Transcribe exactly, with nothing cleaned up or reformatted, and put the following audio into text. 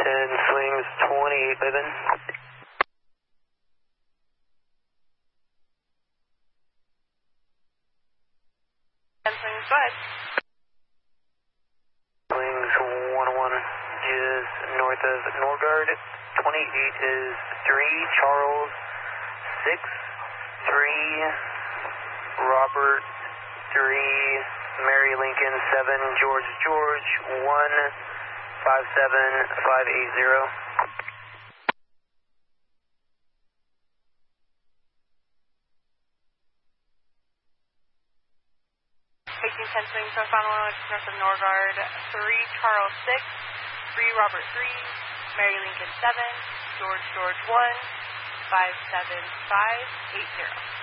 ten swings twenty-eight by then. ten swings five. Swings one oh one, just north of Norgard. twenty-eight is three, Charles six, three, Robert three, Mary Lincoln seven, George George one, five seven five eight zero. eighteen ten swings from final one, north of Norgard. three, Charles six, three, Robert three, Mary Lincoln seven, George George one, five seven five eight zero.